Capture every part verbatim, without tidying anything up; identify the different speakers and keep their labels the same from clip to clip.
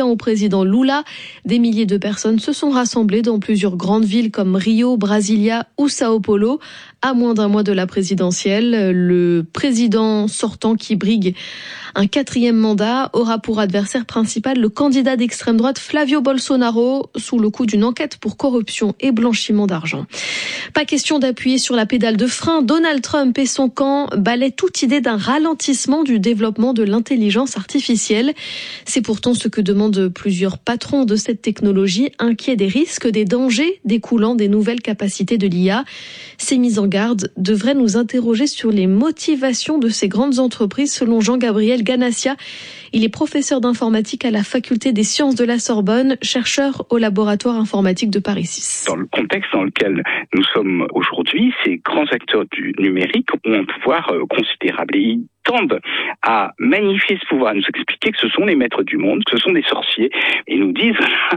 Speaker 1: soutien au président Lula. Des milliers de personnes se sont rassemblées dans plusieurs grandes villes comme Rio, Brasilia ou Sao Paulo. À moins d'un mois de la présidentielle, le président sortant qui brigue un quatrième mandat aura pour adversaire principal le candidat d'extrême droite Flavio Bolsonaro, sous le coup d'une enquête pour corruption et blanchiment d'argent. Pas question d'appuyer sur la pédale de frein. Donald Trump et son camp balaient toute idée d'un ralentissement du développement de l'intelligence artificielle. C'est pourtant ce que demandent plusieurs patrons de cette technologie, inquiets des risques, des dangers découlant des nouvelles capacités de l'I A. Ces mises en garde devraient nous interroger sur les motivations de ces grandes entreprises, selon Jean-Gabriel Ganassia. Il est professeur d'informatique à la faculté des sciences de la Sorbonne, chercheur au laboratoire informatique de Paris six.
Speaker 2: Dans le contexte dans lequel nous sommes aujourd'hui, ces grands acteurs du numérique ont un pouvoir considérable. Et ils tendent à magnifier ce pouvoir, à nous expliquer que ce sont les maîtres du monde, que ce sont des sorciers. Ils nous disent,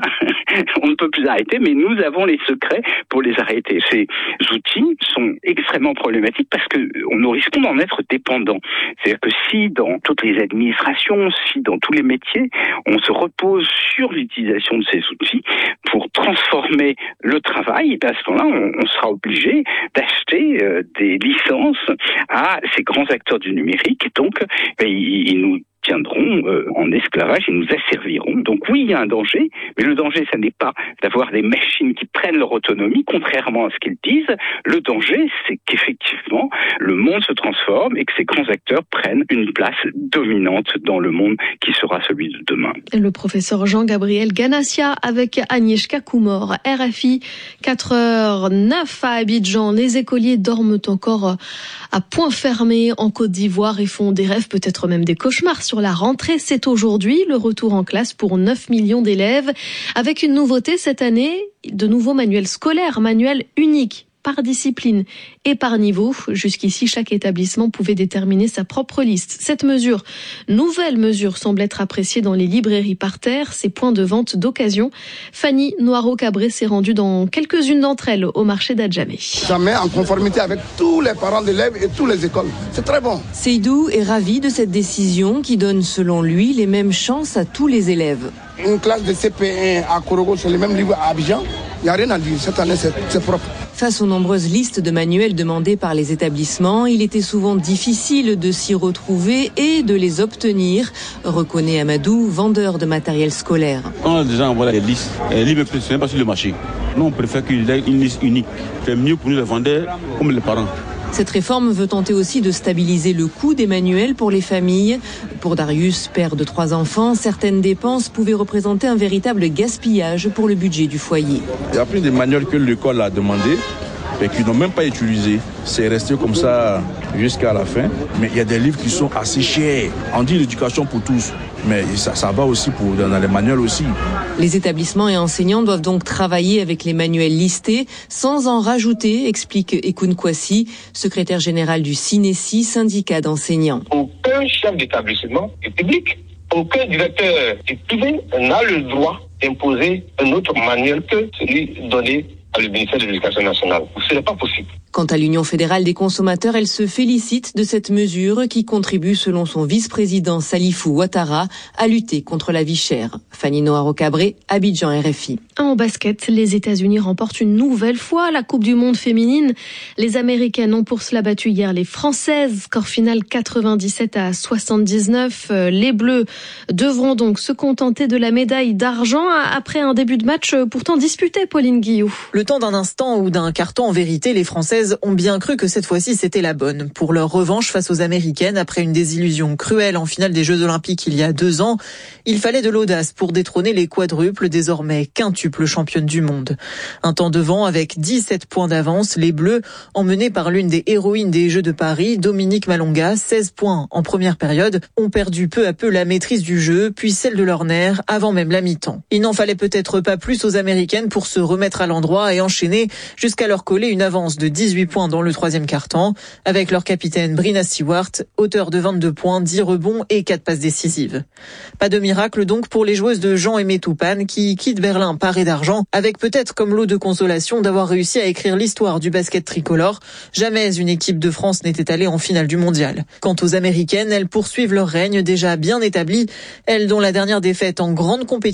Speaker 2: on ne peut plus arrêter, mais nous avons les secrets pour les arrêter. Ces outils sont extrêmement problématiques parce que nous risquons d'en être dépendants. C'est-à-dire que si dans toutes les administrations, si dans tous les métiers, on se repose sur l'utilisation de ces outils pour transformer le travail, à ce moment-là, on, on sera obligé d'acheter euh, des licences à ces grands acteurs du numérique. Et donc, ben, ils, ils nous tiendront euh, en esclavage, ils nous asserviront. Donc oui, il y a un danger, mais le danger, ça n'est pas d'avoir des machines qui prennent leur autonomie, contrairement à ce qu'ils disent. Le danger, c'est qu'effectivement, le monde se transforme et que ces grands acteurs prennent une place dominante dans le monde qui sera celui de demain.
Speaker 1: Le professeur Jean-Gabriel Ganassia avec Agnieszka Kumor. R F I, quatre heures neuf à Abidjan. Les écoliers dorment encore à point fermé en Côte d'Ivoire et font des rêves, peut-être même des cauchemars sur la rentrée. C'est aujourd'hui le retour en classe pour neuf millions d'élèves. Avec une nouveauté cette année, de nouveaux manuels scolaires, manuels uniques par discipline et par niveau. Jusqu'ici, chaque établissement pouvait déterminer sa propre liste. Cette mesure, nouvelle mesure, semble être appréciée dans les librairies par terre, ces points de vente d'occasion. Fanny Noiro-Cabré s'est rendue dans quelques-unes d'entre elles au marché d'Adjamé.
Speaker 3: Ça met en conformité avec tous les parents d'élèves et toutes les écoles. C'est très bon.
Speaker 4: Seydou est ravi de cette décision qui donne, selon lui, les mêmes chances à tous les élèves.
Speaker 3: Une classe de C P un à Korogo, c'est les mêmes livres à Abidjan. Il n'y a rien à dire. Cette année, c'est, c'est propre.
Speaker 4: Face aux nombreuses listes de manuels demandés par les établissements, il était souvent difficile de s'y retrouver et de les obtenir, reconnaît Amadou, vendeur de matériel scolaire.
Speaker 5: Quand on a déjà envoyé les listes, les livres ne sont pas sur le marché. Nous, on préfère qu'il y ait une liste unique. C'est mieux pour nous les vendeurs comme les parents.
Speaker 4: Cette réforme veut tenter aussi de stabiliser le coût des manuels pour les familles. Pour Darius, père de trois enfants, certaines dépenses pouvaient représenter un véritable gaspillage pour le budget du foyer.
Speaker 6: Il y a plein de manuels que l'école a demandé et qui n'ont même pas utilisé. C'est resté comme ça jusqu'à la fin. Mais il y a des livres qui sont assez chers. On dit l'éducation pour tous, mais ça, ça va aussi pour, dans les manuels aussi.
Speaker 4: Les établissements et enseignants doivent donc travailler avec les manuels listés sans en rajouter, explique Ekoun Kwasi, secrétaire général du SINESI, syndicat d'enseignants.
Speaker 7: Aucun chef d'établissement est public. Aucun directeur est privé n'a le droit d'imposer un autre manuel que celui donné par le ministère de l'Éducation nationale. Ce n'est pas possible.
Speaker 4: Quant à l'Union fédérale des consommateurs, elle se félicite de cette mesure qui contribue, selon son vice-président Salifou Ouattara, à lutter contre la vie chère. Fanny Noiro-Cabré, Abidjan, R F I.
Speaker 1: En basket, les États-Unis remportent une nouvelle fois la Coupe du Monde féminine. Les Américaines ont pour cela battu hier les Françaises. Score final quatre-vingt-dix-sept à soixante-dix-neuf. Les Bleus devront donc se contenter de la médaille d'argent après un début de match pourtant disputé, Pauline Guillot.
Speaker 8: Le temps d'un instant ou d'un carton, en vérité, les Françaises ont bien cru que cette fois-ci c'était la bonne. Pour leur revanche face aux Américaines, après une désillusion cruelle en finale des Jeux Olympiques il y a deux ans, il fallait de l'audace pour détrôner les quadruples, désormais quintuples championnes du monde. Un temps devant avec dix-sept points d'avance, les Bleus, emmenés par l'une des héroïnes des Jeux de Paris, Dominique Malonga, seize points en première période, ont perdu peu à peu la maîtrise du jeu, puis celle de leur nerf avant même la mi-temps. Il n'en fallait peut-être pas plus aux Américaines pour se remettre à l'endroit et enchaîner jusqu'à leur coller une avance de dix-huit points dans le troisième quart-temps, avec leur capitaine Brina Stewart, auteur de vingt-deux points, dix rebonds et quatre passes décisives. Pas de miracle donc pour les joueuses de Jean-Aimé Toupane qui quittent Berlin parées d'argent, avec peut-être comme lot de consolation d'avoir réussi à écrire l'histoire du basket tricolore. Jamais une équipe de France n'était allée en finale du mondial. Quant aux Américaines, elles poursuivent leur règne déjà bien établi, elles dont la dernière défaite en grande compétition